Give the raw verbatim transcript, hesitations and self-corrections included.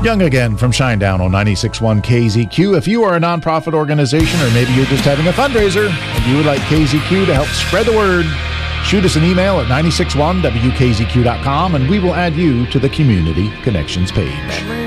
Young again from Shinedown on ninety-six point one K Z Q. If you are a nonprofit organization or maybe you're just having a fundraiser and you would like K Z Q to help spread the word, shoot us an email at nine six one W K Z Q dot com and we will add you to the Community Connections page.